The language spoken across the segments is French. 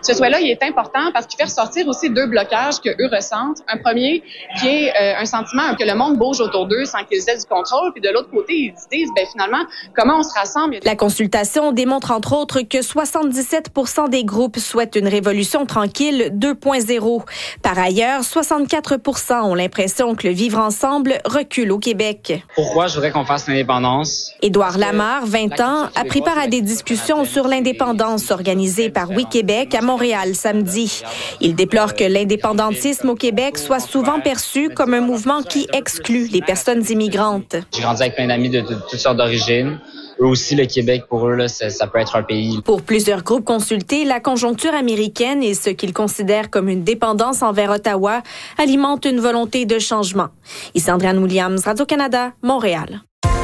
Ce souhait-là, il est important parce qu'il fait ressortir aussi deux blocages que eux ressentent. Un premier qui est un sentiment que le monde bouge autour d'eux sans qu'ils aient du contrôle, puis de l'autre côté, ils se disent, finalement, comment on se rassemble? La consultation démontre entre autres que 77% des groupes souhaitent une révolution tranquille 2.0. Par ailleurs, 64% ont l'impression que le vivre ensemble recule au Québec. Pourquoi je voudrais qu'on fasse l'indépendance? Édouard Lamarre, 20 ans, a pris part à des discussions sur l'indépendance organisées par Oui Québec à Montréal samedi. Il déplore que l'indépendantisme au Québec soit souvent perçu comme un mouvement qui exclut les personnes immigrantes. J'ai grandi avec plein d'amis de toutes sortes d'origines. Eux aussi, le Québec, pour eux, là, ça peut être un pays. Pour plusieurs groupes consultés, la conjoncture américaine et ce qu'ils considèrent comme une dépendance envers Ottawa alimentent une volonté de changement. Ici Andréane Williams, Radio-Canada, Montréal.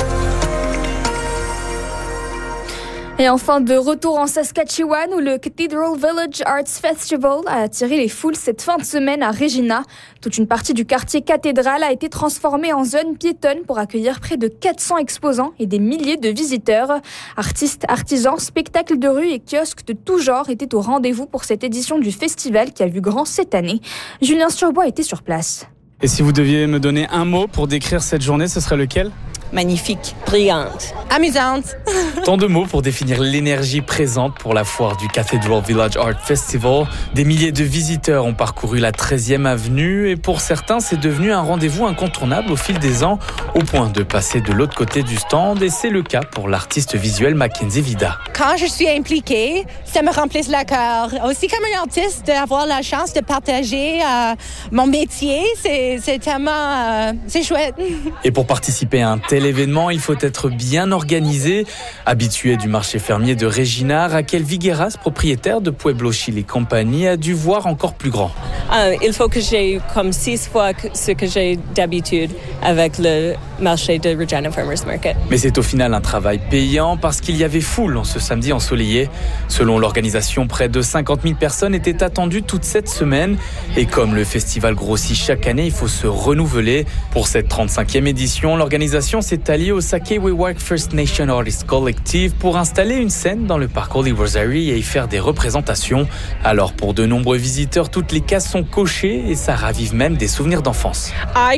Et enfin, de retour en Saskatchewan, où le Cathedral Village Arts Festival a attiré les foules cette fin de semaine à Regina. Toute une partie du quartier cathédral a été transformée en zone piétonne pour accueillir près de 400 exposants et des milliers de visiteurs. Artistes, artisans, spectacles de rue et kiosques de tout genre étaient au rendez-vous pour cette édition du festival qui a vu grand cette année. Julien Sturbois était sur place. Et si vous deviez me donner un mot pour décrire cette journée, ce serait lequel ? Magnifique, brillante, amusante. Tant de mots pour définir l'énergie présente pour la foire du Cathedral Village Art Festival. Des milliers de visiteurs ont parcouru la 13e avenue et pour certains, c'est devenu un rendez-vous incontournable au fil des ans, au point de passer de l'autre côté du stand et c'est le cas pour l'artiste visuel Mackenzie Vida. Quand je suis impliquée, ça me remplit le cœur. Aussi comme un artiste, d'avoir la chance de partager mon métier, c'est tellement c'est chouette. Et pour participer à un tel événement, il faut être bien organisé. Habitué du marché fermier de Regina, Raquel Vigueras, propriétaire de Pueblo Chile Company, a dû voir encore plus grand. Il faut que j'ai comme 6 fois ce que j'ai d'habitude avec le marché de Regina Farmers Market. Mais c'est au final un travail payant parce qu'il y avait foule en ce samedi ensoleillé. Selon l'organisation, près de 50 000 personnes étaient attendues toute cette semaine. Et comme le festival grossit chaque année, il faut se renouveler. Pour cette 35e édition, l'organisation s'est alliée au Saskatchewan First Nation Artists Collective pour installer une scène dans le parc Holy Rosary et y faire des représentations. Alors pour de nombreux visiteurs, toutes les cases sont cochées et ça ravive même des souvenirs d'enfance.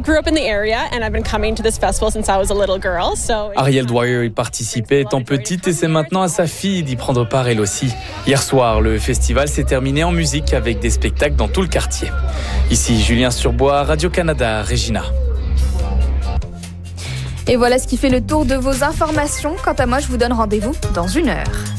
Ariel Dwyer y participait étant petite et c'est maintenant à sa fille d'y prendre part elle aussi. Hier soir, le festival s'est terminé en musique avec des spectacles dans tout le quartier. Ici Julien Sturbois, Radio-Canada, Regina. Et voilà ce qui fait le tour de vos informations. Quant à moi, je vous donne rendez-vous dans 1 heure.